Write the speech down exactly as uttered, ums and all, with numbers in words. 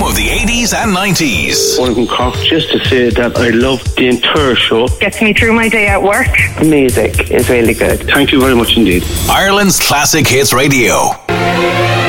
home of the eighties and nineties. One from Cork, just to say that I love the entire show. Gets me through my day at work. The music is really good. Thank you very much indeed. Ireland's Classic Hits Radio.